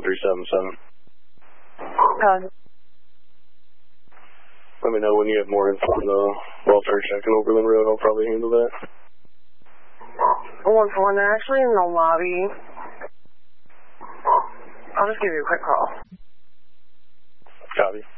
1377. Let me know when you have more info on the welfare check in Oberlin Road. I'll probably handle that. 141, they're actually in the lobby. I'll just give you a quick call. Copy.